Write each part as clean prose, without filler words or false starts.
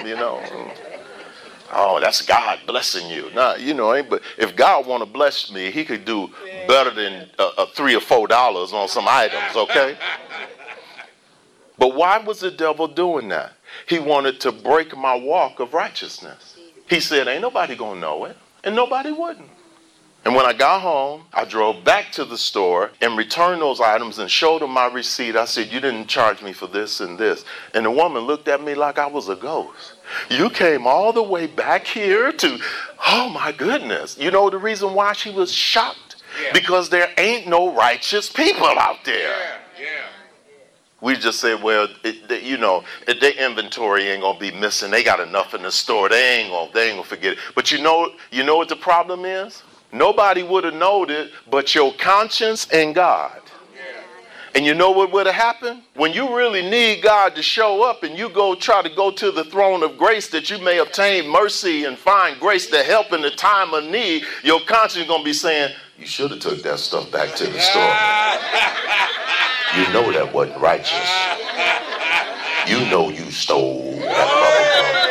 you know. Oh, that's God blessing you. Nah, but if God want to bless me, he could do better than $3 or $4 on some items, okay? But why was the devil doing that? He wanted to break my walk of righteousness. He said, ain't nobody gonna know it, and nobody wouldn't. And when I got home, I drove back to the store and returned those items and showed them my receipt. I said, you didn't charge me for this and this. And the woman looked at me like I was a ghost. You came all the way back here to, oh my goodness. You know the reason why she was shocked? Yeah. Because there ain't no righteous people out there. Yeah. We just say, well, their inventory ain't gonna be missing. They got enough in the store. They ain't gonna forget it. But you know what the problem is? Nobody would have known it but your conscience and God. Yeah. And you know what would have happened? When you really need God to show up and you try to go to the throne of grace that you may obtain mercy and find grace to help in the time of need, your conscience is going to be saying, you should have took that stuff back to the store. You know that wasn't righteous. You know you stole that bubble gum.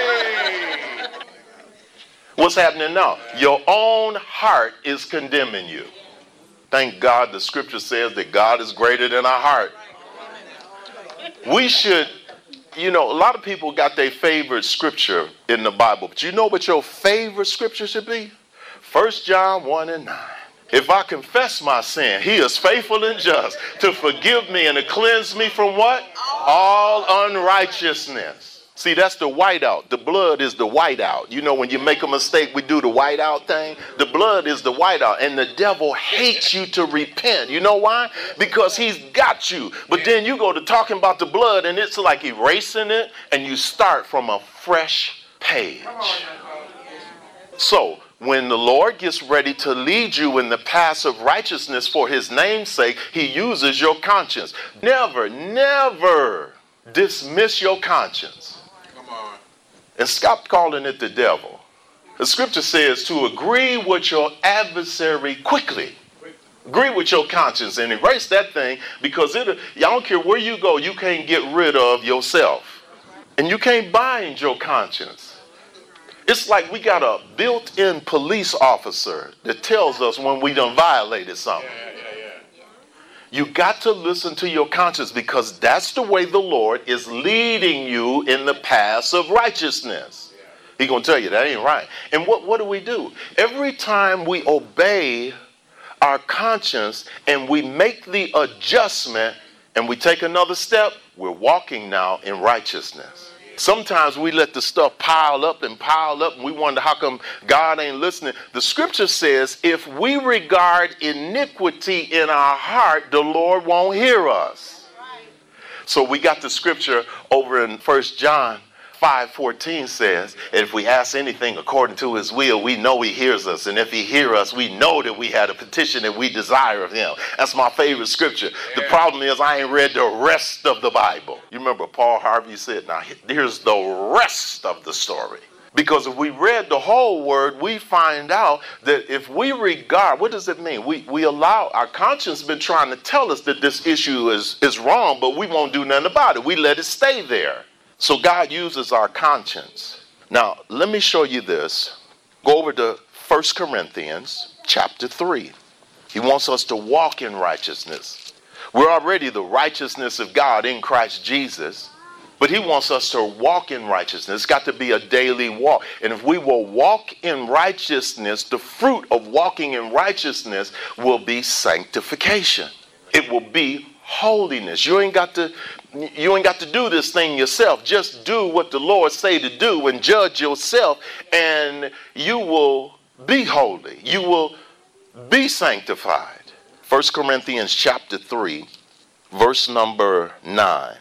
What's happening now? Your own heart is condemning you. Thank God the scripture says that God is greater than our heart. We should, a lot of people got their favorite scripture in the Bible. But you know what your favorite scripture should be? 1 John 1:9. If I confess my sin, he is faithful and just to forgive me and to cleanse me from what? All unrighteousness. See, that's the whiteout. The blood is the whiteout. When you make a mistake, we do the whiteout thing. The blood is the whiteout. And the devil hates you to repent. You know why? Because he's got you. But then you go to talking about the blood and it's like erasing it and you start from a fresh page. So when the Lord gets ready to lead you in the path of righteousness for his name's sake, he uses your conscience. Never, never dismiss your conscience. And stop calling it the devil. The scripture says to agree with your adversary quickly. Agree with your conscience and erase that thing, because I don't care where you go, you can't get rid of yourself. And you can't bind your conscience. It's like we got a built-in police officer that tells us when we done violated something. You got to listen to your conscience, because that's the way the Lord is leading you in the paths of righteousness. He's going to tell you that ain't right. And what do? Every time we obey our conscience and we make the adjustment and we take another step, we're walking now in righteousness. Sometimes we let the stuff pile up and we wonder how come God ain't listening. The scripture says if we regard iniquity in our heart, the Lord won't hear us. So we got the scripture over in 1 John 5:14 says, if we ask anything according to his will, we know he hears us. And if he hears us, we know that we had a petition that we desire of him. That's my favorite scripture. Yeah. The problem is I ain't read the rest of the Bible. You remember Paul Harvey said, now here's the rest of the story. Because if we read the whole word, we find out that if we regard, what does it mean? We allow, our conscience been trying to tell us that this issue is wrong, but we won't do nothing about it. We let it stay there. So God uses our conscience. Now, let me show you this. Go over to 1 Corinthians chapter 3. He wants us to walk in righteousness. We're already the righteousness of God in Christ Jesus, but he wants us to walk in righteousness. It's got to be a daily walk. And if we will walk in righteousness, the fruit of walking in righteousness will be sanctification. It will be holiness. You ain't got to do this thing yourself. Just do what the Lord say to do and judge yourself, and you will be holy. You will be sanctified. 1 Corinthians chapter 3, verse number 9.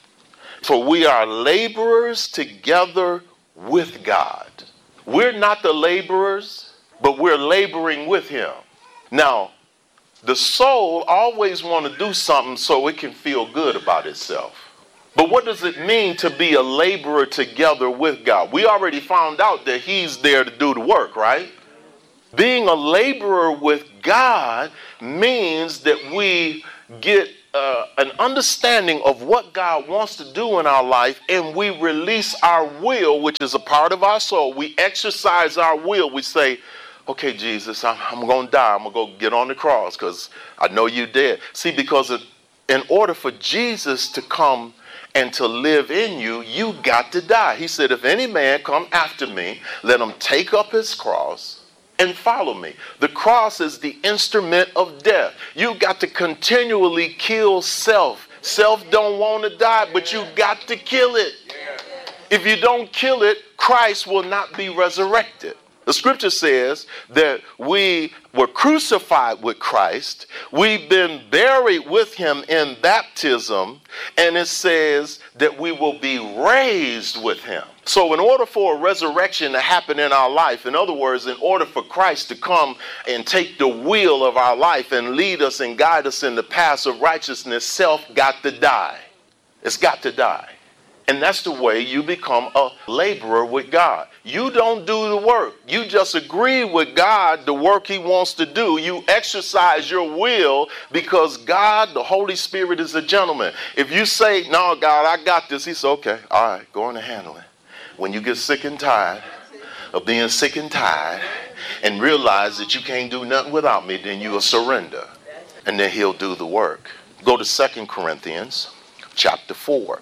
For we are laborers together with God. We're not the laborers, but we're laboring with him. Now, the soul always want to do something so it can feel good about itself. But what does it mean to be a laborer together with God? We already found out that he's there to do the work, right? Being a laborer with God means that we get an understanding of what God wants to do in our life, and we release our will, which is a part of our soul. We exercise our will. We say, okay, Jesus, I'm going to die. I'm going to go get on the cross because I know you're dead. See, because in order for Jesus to come and to live in you, you got to die. He said, if any man come after me, let him take up his cross and follow me. The cross is the instrument of death. You got to continually kill self. Self don't want to die, but you got to kill it. If you don't kill it, Christ will not be resurrected. The scripture says that we were crucified with Christ. We've been buried with him in baptism. And it says that we will be raised with him. So in order for a resurrection to happen in our life, in other words, in order for Christ to come and take the wheel of our life and lead us and guide us in the paths of righteousness, self got to die. It's got to die. And that's the way you become a laborer with God. You don't do the work. You just agree with God, the work he wants to do. You exercise your will because God, the Holy Spirit, is a gentleman. If you say, no, God, I got this, he says, okay, all right, go on and handle it. When you get sick and tired of being sick and tired and realize that you can't do nothing without me, then you will surrender. And then he'll do the work. Go to 2 Corinthians chapter 4.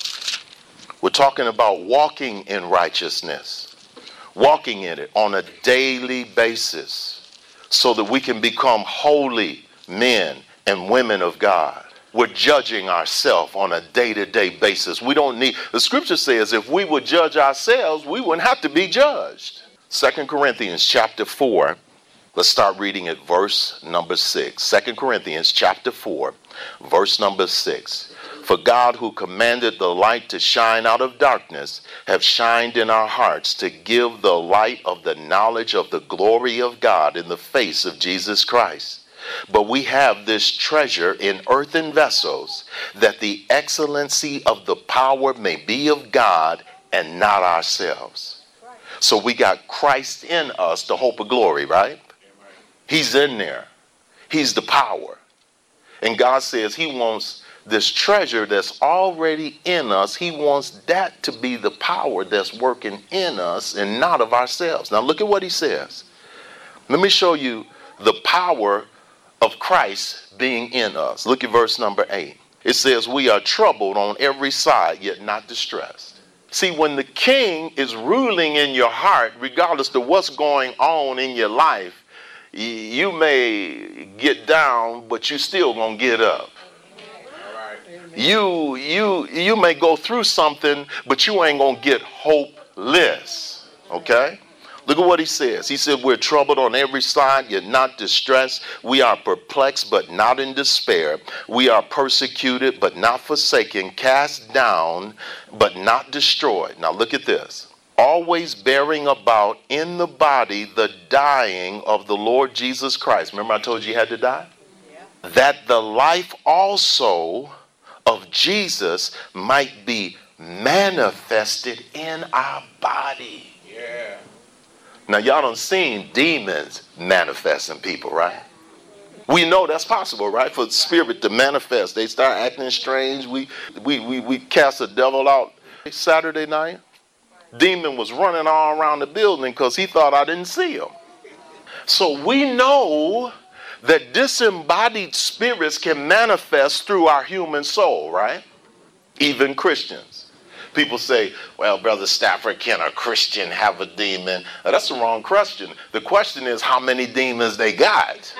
We're talking about walking in righteousness, walking in it on a daily basis so that we can become holy men and women of God. We're judging ourselves on a day-to-day basis. We don't need, the scripture says if we would judge ourselves, we wouldn't have to be judged. 2 Corinthians chapter 4, let's start reading at verse number 6. 2 Corinthians chapter 4, verse number 6. For God, who commanded the light to shine out of darkness, have shined in our hearts to give the light of the knowledge of the glory of God in the face of Jesus Christ. But we have this treasure in earthen vessels, that the excellency of the power may be of God and not ourselves. So we got Christ in us, the hope of glory, right? He's in there. He's the power. And God says he wants this treasure that's already in us. He wants that to be the power that's working in us and not of ourselves. Now look at what he says. Let me show you the power of Christ being in us. Look at verse number 8. It says, we are troubled on every side, yet not distressed. See, when the king is ruling in your heart, regardless of what's going on in your life, you may get down, but you still gonna get up. You may go through something, but you ain't gonna get hopeless. Okay? Look at what he says. He said, we're troubled on every side, yet not distressed. We are perplexed, but not in despair. We are persecuted, but not forsaken. Cast down, but not destroyed. Now look at this. Always bearing about in the body the dying of the Lord Jesus Christ. Remember I told you had to die? Yeah. That the life also of Jesus might be manifested in our body. Yeah. Now y'all done seen demons manifest in people, right? We know that's possible, right? For the spirit to manifest. They start acting strange. We cast a devil out Saturday night. Demon was running all around the building because he thought I didn't see him. So we know that disembodied spirits can manifest through our human soul, right? Even Christians. People say, well, Brother Stafford, can a Christian have a demon? Now, that's the wrong question. The question is how many demons they got.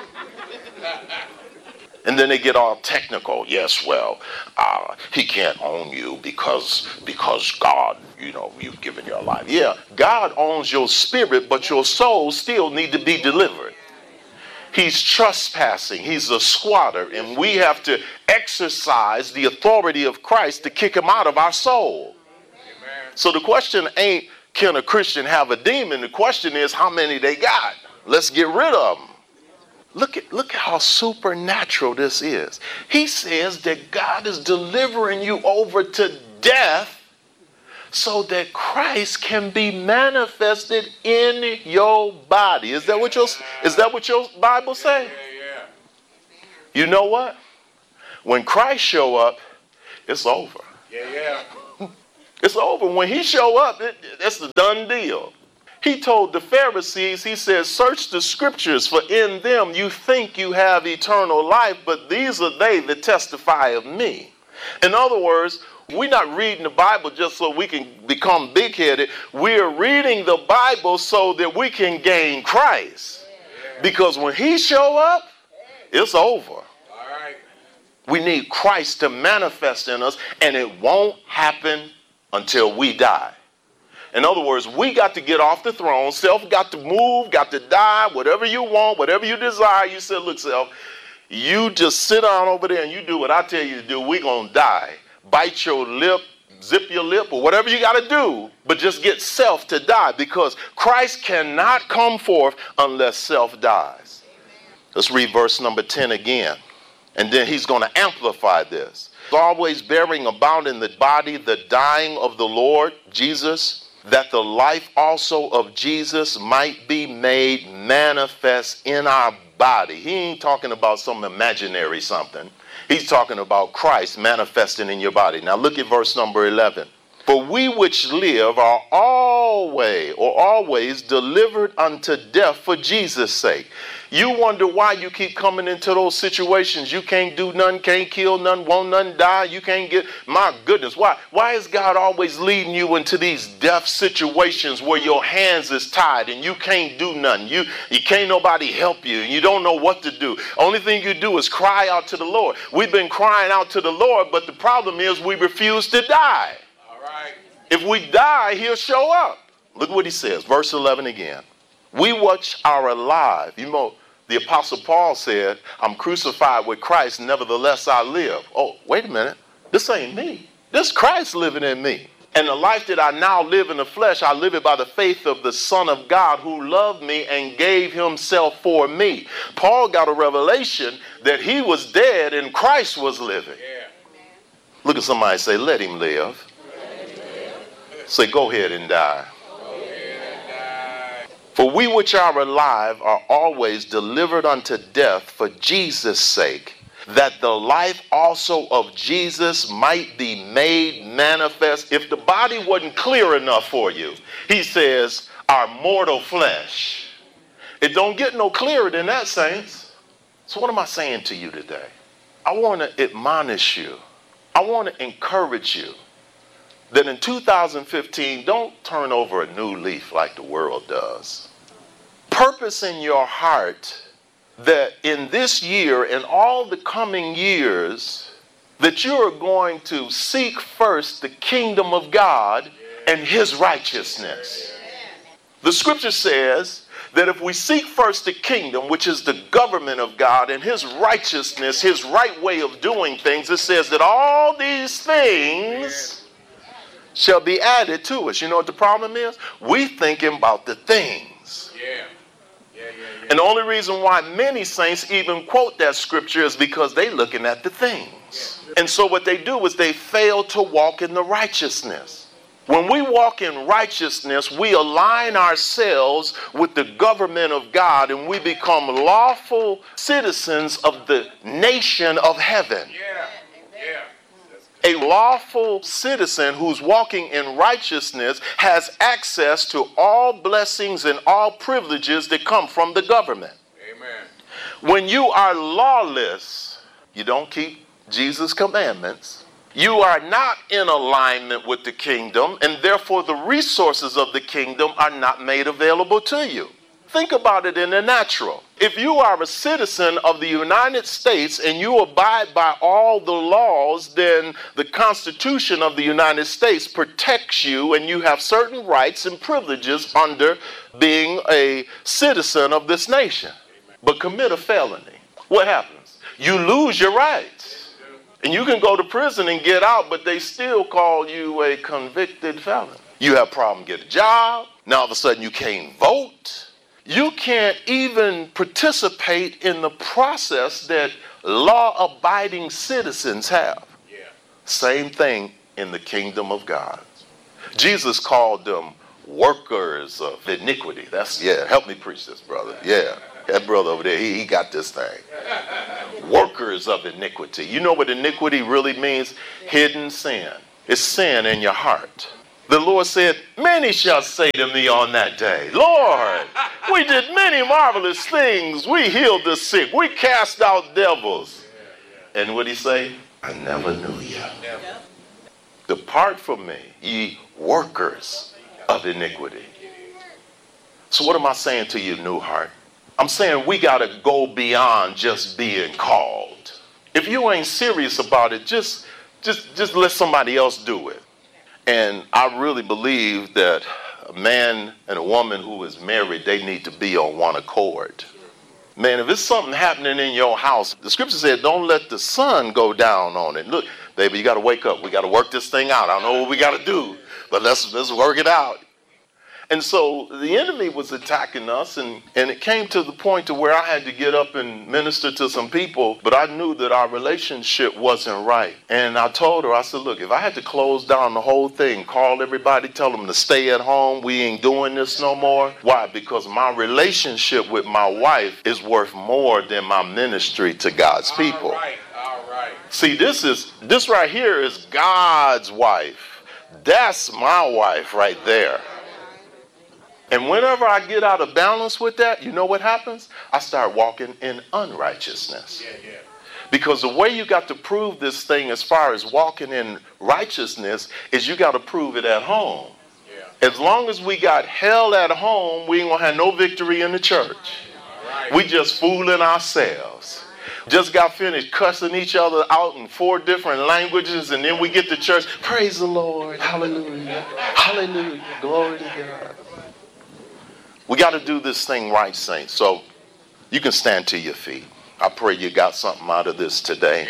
And then they get all technical. Yes, well, he can't own you because God, you've given your life. Yeah, God owns your spirit, but your soul still need to be delivered. He's trespassing. He's a squatter. And we have to exercise the authority of Christ to kick him out of our soul. Amen. So the question ain't, can a Christian have a demon? The question is, how many they got? Let's get rid of them. Look at how supernatural this is. He says that God is delivering you over to death so that Christ can be manifested in your body. Is that what your Bible say? You know what? When Christ show up, it's over. Yeah. It's over. When he show up, it's a done deal. He told the Pharisees, he says, search the scriptures, for in them you think you have eternal life, but these are they that testify of me. In other words, we're not reading the Bible just so we can become big-headed. We're reading the Bible so that we can gain Christ. Because when he show up, it's over. All right. We need Christ to manifest in us, and it won't happen until we die. In other words, we got to get off the throne. Self got to move, got to die, whatever you want, whatever you desire. You said, look, self, you just sit down over there and you do what I tell you to do. We're going to die. Bite your lip, zip your lip, or whatever you got to do, but just get self to die, because Christ cannot come forth unless self dies. Let's read verse number 10 again, and then he's going to amplify this. Always bearing about in the body the dying of the Lord Jesus, that the life also of Jesus might be made manifest in our body. He ain't talking about some imaginary something. He's talking about Christ manifesting in your body. Now look at verse number 11. For we which live are always delivered unto death for Jesus' sake. You wonder why you keep coming into those situations. You can't do nothing, can't kill nothing, won't nothing die. You can't get, my goodness, why? Why is God always leading you into these death situations where your hands is tied and you can't do nothing? You can't nobody help you. You don't know what to do. Only thing you do is cry out to the Lord. We've been crying out to the Lord, but the problem is we refuse to die. Right. If we die, he'll show up. Look what he says, verse 11 again. We which are alive. You know, the Apostle Paul said, I'm crucified with Christ, nevertheless I live. Oh, wait a minute. This ain't me. This Christ living in me. And the life that I now live in the flesh, I live it by the faith of the Son of God who loved me and gave himself for me. Paul got a revelation that he was dead and Christ was living. Yeah. Look at somebody and say, let him live. Say, go ahead and die. For we which are alive are always delivered unto death for Jesus' sake, that the life also of Jesus might be made manifest. If the body wasn't clear enough for you, he says, our mortal flesh. It don't get no clearer than that, saints. So what am I saying to you today? I want to admonish you. I want to encourage you that in 2015, don't turn over a new leaf like the world does. Purpose in your heart that in this year and all the coming years, that you are going to seek first the kingdom of God and his righteousness. The scripture says that if we seek first the kingdom, which is the government of God, and his righteousness, his right way of doing things, it says that all these things shall be added to us. You know what the problem is? We thinking about the things. Yeah. And the only reason why many saints even quote that scripture is because they looking at the things. And so what they do is they fail to walk in the righteousness. When we walk in righteousness, we align ourselves with the government of God and we become lawful citizens of the nation of heaven. Yeah. A lawful citizen who's walking in righteousness has access to all blessings and all privileges that come from the government. Amen. When you are lawless, you don't keep Jesus' commandments. You are not in alignment with the kingdom, and therefore the resources of the kingdom are not made available to you. Think about it in the natural. If you are a citizen of the United States and you abide by all the laws, then the Constitution of the United States protects you and you have certain rights and privileges under being a citizen of this nation. But commit a felony. What happens? You lose your rights. And you can go to prison and get out, but they still call you a convicted felon. You have a problem getting a job. Now all of a sudden you can't vote. You can't even participate in the process that law-abiding citizens have. Yeah. Same thing in the kingdom of God. Jesus called them workers of iniquity. Help me preach this, brother. Yeah, that brother over there, he got this thing. workers of iniquity. You know what iniquity really means? Hidden sin. It's sin in your heart. The Lord said, many shall say to me on that day, Lord, we did many marvelous things. We healed the sick. We cast out devils. And what did he say? I never knew you. Depart from me, ye workers of iniquity. So what am I saying to you, New Heart? I'm saying we got to go beyond just being called. If you ain't serious about it, just let somebody else do it. And I really believe that a man and a woman who is married, they need to be on one accord. Man, if it's something happening in your house, the scripture said, don't let the sun go down on it. Look, baby, you got to wake up. We got to work this thing out. I don't know what we got to do, but let's work it out. And so the enemy was attacking us, and it came to the point to where I had to get up and minister to some people, but I knew that our relationship wasn't right. And I told her, I said, look, if I had to close down the whole thing, call everybody, tell them to stay at home, we ain't doing this no more. Why? Because my relationship with my wife is worth more than my ministry to God's people. All right. See, this right here is God's wife. That's my wife right there. And whenever I get out of balance with that, you know what happens? I start walking in unrighteousness. Because the way you got to prove this thing as far as walking in righteousness is you got to prove it at home. As long as we got hell at home, we ain't going to have no victory in the church. We just fooling ourselves. Just got finished cussing each other out in 4 different languages, and then we get to church. Praise the Lord. Hallelujah. Hallelujah. Glory to God. We got to do this thing right, saints. So you can stand to your feet. I pray you got something out of this today.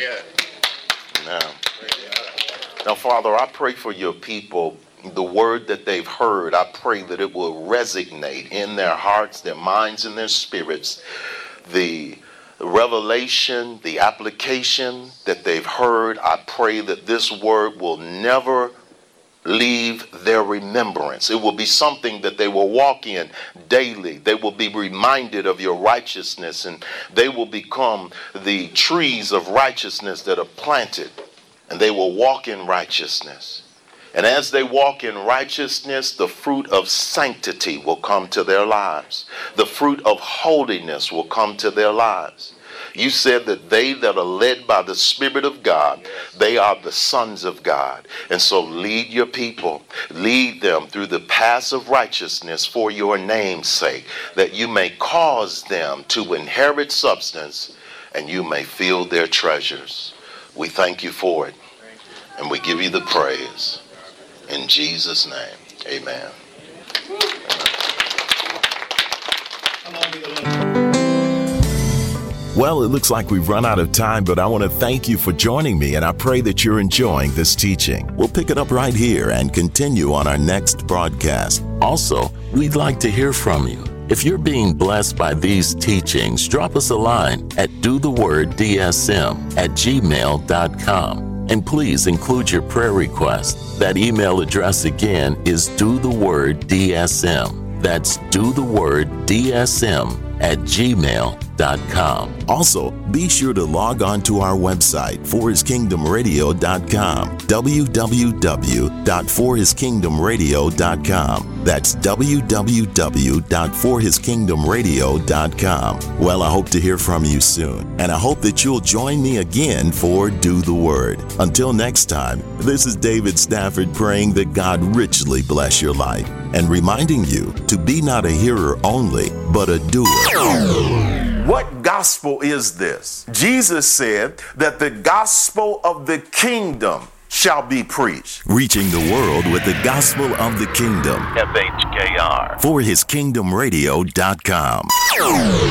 Now, Father, I pray for your people. The word that they've heard, I pray that it will resonate in their hearts, their minds, and their spirits. The revelation, the application that they've heard, I pray that this word will never leave their remembrance. It will be something that they will walk in daily. They will be reminded of your righteousness, and they will become the trees of righteousness that are planted, and they will walk in righteousness. And as they walk in righteousness, the fruit of sanctity will come to their lives. The fruit of holiness will come to their lives. You said that they that are led by the Spirit of God, they are the sons of God. And so lead your people, lead them through the paths of righteousness for your name's sake, that you may cause them to inherit substance and you may fill their treasures. We thank you for it, and we give you the praise. In Jesus' name, amen. Well, it looks like we've run out of time, but I want to thank you for joining me, and I pray that you're enjoying this teaching. We'll pick it up right here and continue on our next broadcast. Also, we'd like to hear from you. If you're being blessed by these teachings, drop us a line at dothewordsm@gmail.com. And please include your prayer request. That email address again is dothewordsm. That's dothewordsm@gmail.com. Also, be sure to log on to our website, forhiskingdomradio.com, www.forhiskingdomradio.com. That's www.forhiskingdomradio.com. Well, I hope to hear from you soon, and I hope that you'll join me again for Do the Word. Until next time, this is David Stafford praying that God richly bless your life, and reminding you to be not a hearer only, but a doer. What gospel is this? Jesus said that the gospel of the kingdom shall be preached. Reaching the world with the gospel of the kingdom. FHKR. ForHisKingdomRadio.com.